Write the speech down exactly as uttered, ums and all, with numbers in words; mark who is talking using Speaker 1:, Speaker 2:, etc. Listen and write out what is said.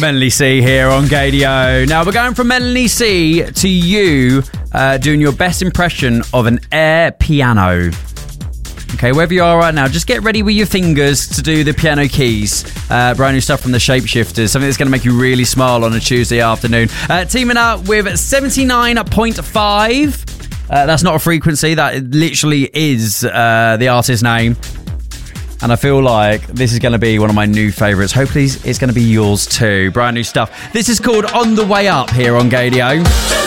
Speaker 1: Melanie C here on Gadio. Now we're going from Melanie C to you uh, doing your best impression of an air piano. Okay, wherever you are right now, just get ready with your fingers to do the piano keys. Uh, brand new stuff from the Shapeshifters, something that's going to make you really smile on a Tuesday afternoon. Uh, teaming up with seventy-nine point five. Uh, that's not a frequency, that literally is uh, the artist's name. And I feel like this is going to be one of my new favourites. Hopefully it's going to be yours too. Brand new stuff. This is called On The Way Up here on Gadio.